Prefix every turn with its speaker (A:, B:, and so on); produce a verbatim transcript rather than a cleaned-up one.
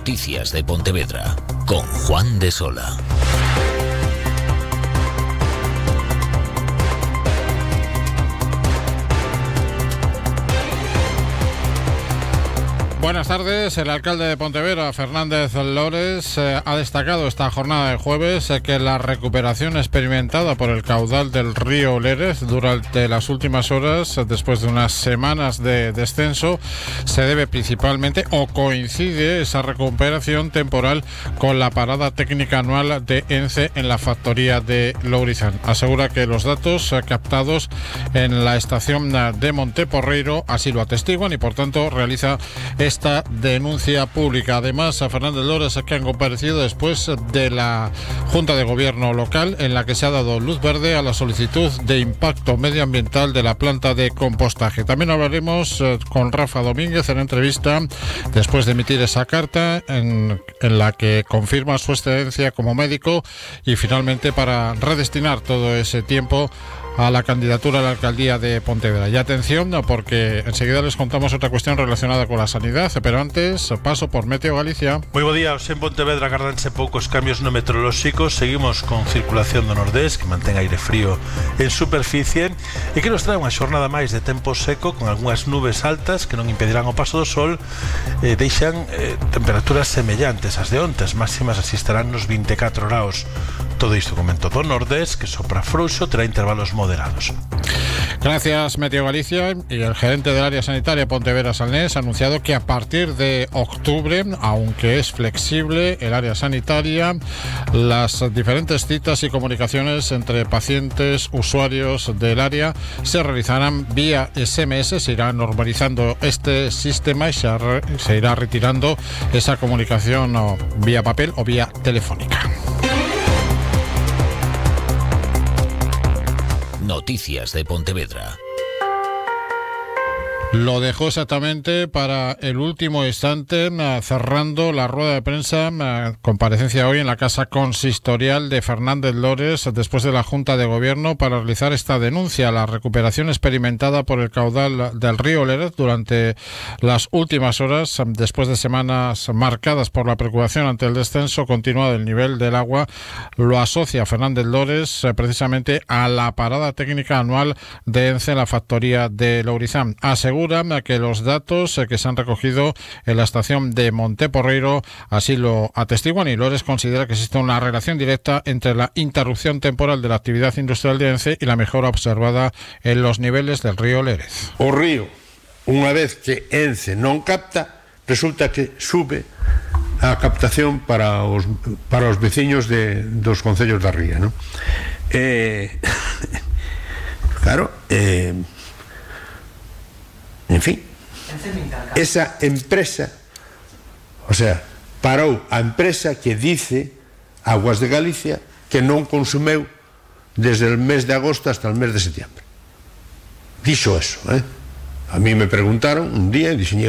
A: Noticias de Pontevedra con Juan de Sola.
B: Buenas tardes. El alcalde de Pontevedra, Fernández Lores, eh, ha destacado esta jornada de jueves eh, que la recuperación experimentada por el caudal del río Lérez durante las últimas horas, eh, después de unas semanas de descenso, se debe principalmente o coincide esa recuperación temporal con la parada técnica anual de ENCE en la factoría de Lourizán. Asegura que los datos eh, captados en la estación de Monteporreiro así lo atestiguan y por tanto realiza esta denuncia pública. Además, a Fernández Lores, que han comparecido después de la Junta de Gobierno local, en la que se ha dado luz verde a la solicitud de impacto medioambiental de la planta de compostaje. También hablaremos eh, con Rafa Domínguez en entrevista después de emitir esa carta en, en la que confirma su excedencia como médico y finalmente para redestinar todo ese tiempo a la candidatura a la alcaldía de Pontevedra. Y atención, porque enseguida les contamos otra cuestión relacionada con la sanidad, pero antes paso por Meteo Galicia.
C: Moi bo día, en Pontevedra agardanse poucos cambios no meteorolóxicos. Seguimos con circulación do nordés que mantén aire frío en superficie e que nos trae unha xornada máis de tempo seco con algunhas nubes altas que non impedirán o paso do sol. eh, deixan eh, temperaturas semellantes ás de ontes, máximas así estarán nos vinte e catro graus. Todo isto con vento do nordés que sopra frouxo, terá intervalos moderados.
B: Gracias, Meteo Galicia. Y el gerente del área sanitaria Pontevedra Salnés ha anunciado que a partir de octubre, aunque es flexible el área sanitaria, las diferentes citas y comunicaciones entre pacientes, usuarios del área se realizarán vía ese eme ese. Se irá normalizando este sistema y se, re, se irá retirando esa comunicación o vía papel o vía telefónica.
A: Noticias de Pontevedra.
B: Lo dejó exactamente para el último instante, cerrando la rueda de prensa, comparecencia hoy en la Casa Consistorial de Fernández Lores, después de la Junta de Gobierno, para realizar esta denuncia a la recuperación experimentada por el caudal del río Lérez durante las últimas horas, después de semanas marcadas por la preocupación ante el descenso continuado del nivel del agua. Lo asocia Fernández Lores precisamente a la parada técnica anual de ENCE en la factoría de Lourizán. Asegura que los datos que se han recogido en la estación de Monteporreiro así lo atestiguan y Lores considera que existe una relación directa entre la interrupción temporal de la actividad industrial de ENCE y la mejora observada en los niveles del río Lérez.
D: O río, unha vez que ENCE non capta, resulta que sube a captación para os, para os veciños de, dos concellos da ría, ¿no? Eh, claro, eh, en fin, esa empresa, o sea, parou a empresa que dice Aguas de Galicia que non consumeu desde el mes de agosto hasta el mes de septiembre. Dixo eso, ¿eh? A mí me preguntaron un día e dixen,